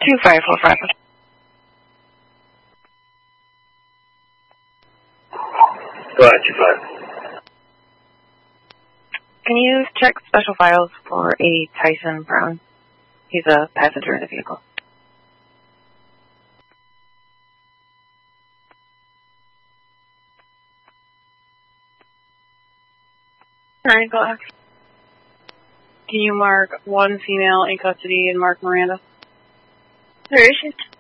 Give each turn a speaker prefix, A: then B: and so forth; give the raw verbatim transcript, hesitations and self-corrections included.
A: two five four five.
B: Go ahead, two five.
A: Can you check special files for a Tyson Brown? He's a passenger in the vehicle.
C: Alright, go ahead. Can you mark one female in custody and mark Miranda?
D: Where is she?